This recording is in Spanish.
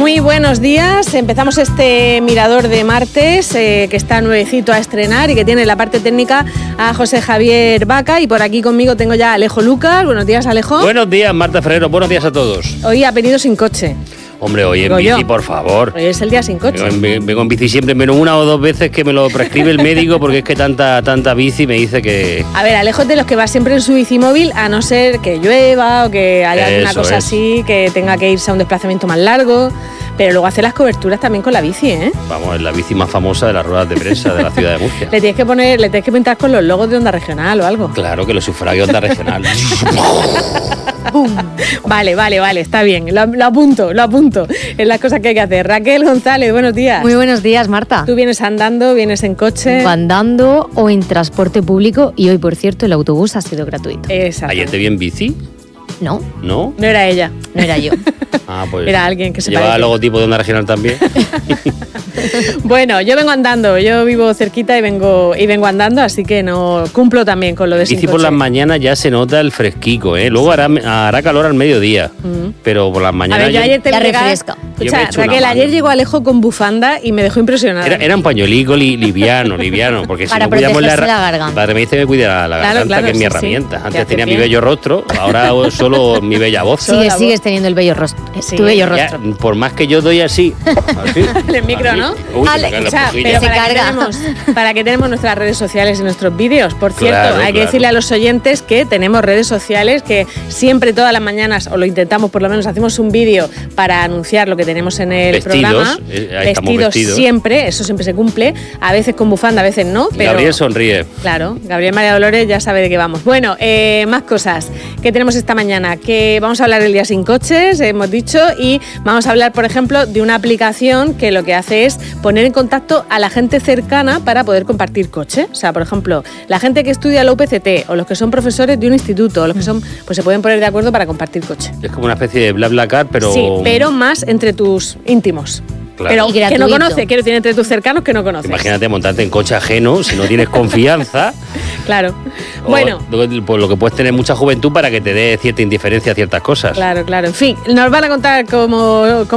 Muy buenos días, empezamos este Mirador de martes que está nuevecito a estrenar y que tiene en la parte técnica a José Javier Vaca, y por aquí conmigo tengo ya a Alejo Lucas. Buenos días, Alejo. Buenos días, Marta Ferrero, buenos días a todos. Hoy ha venido sin coche. Hombre, hoy en bici, por favor. Hoy es el día sin coche. Vengo en bici siempre, menos una o dos veces que me lo prescribe el médico, porque es que tanta bici me dice que... A ver, Alejo es de los que va siempre en su bicimóvil, a no ser que llueva o que haya alguna cosa así, que tenga que irse a un desplazamiento más largo. Pero luego hace las coberturas también con la bici, ¿eh? Vamos, es la bici más famosa de las ruedas de prensa de la ciudad de Murcia. Le tienes que pintar con los logos de Onda Regional o algo. Claro, que lo sufrague Onda Regional. Vale, está bien. Lo apunto. Es la cosa que hay que hacer. Raquel González, buenos días. Muy buenos días, Marta. ¿Tú vienes andando, vienes en coche? Andando o en transporte público, y hoy, por cierto, el autobús ha sido gratuito. Exacto. ¿Ayer te vi en bici? No. ¿No? No era ella. No era yo. Ah, pues era alguien que se llevaba parece. logotipo de Onda Regional también. Bueno, yo vengo andando, yo vivo cerquita y vengo andando, así que no cumplo también con lo de sin Bici coche. por las mañanas ya se nota el fresquico, ¿eh? Luego hará calor al mediodía, pero por las A mañanas... ver, yo ayer te ya vi llegar- refresca. Yo me he Escucha, hecho una Raquel, mano. ayer llegó Alejo con bufanda y me dejó impresionada. Era un pañuelico liviano, porque si Para no cuidamos protegerse la garganta. Mi padre me dice que cuide la garganta, Claro, que es mi sí, herramienta. sí. Antes Te hace tenía mi bien. bello rostro, ahora solo mi bella voz. Solo la voz. Sigues teniendo el bello rostro. Sí. Tu bello Ya, rostro. por más que yo doy así. El micro, ¿no? Uy, Ale, se me caen O sea, las pero pujillas. Se para que tenemos nuestras redes sociales y nuestros vídeos. Por cierto, Claro, hay que claro. decirle a los oyentes que tenemos redes sociales, que siempre todas las mañanas, o lo intentamos por lo menos, hacemos un vídeo para anunciar lo que tenemos en el Vestidos, programa. ahí estamos vestidos. Siempre, eso siempre se cumple. A veces con bufanda, a veces no. Pero Gabriel sonríe. claro, Gabriel María Dolores ya sabe de qué vamos. Bueno, más cosas que tenemos esta mañana, que vamos a hablar del día sin coches, hemos dicho, y vamos a hablar, por ejemplo, de una aplicación que lo que hace es poner en contacto a la gente cercana para poder compartir coche. O sea, por ejemplo, la gente que estudia la UPCT o los que son profesores de un instituto, o los que son, pues se pueden poner de acuerdo para compartir coche. Es como una especie de BlaBlaCar, pero... Sí, pero más entre tus íntimos. Claro. Pero Y que no gratuito. conoces, quiero decir, entre tus cercanos que no conoces. Imagínate montarte en coche ajeno, si no tienes confianza. Claro. O, Bueno. pues lo que puedes tener mucha juventud para que te dé cierta indiferencia a ciertas cosas. Claro. En fin, nos van a contar cómo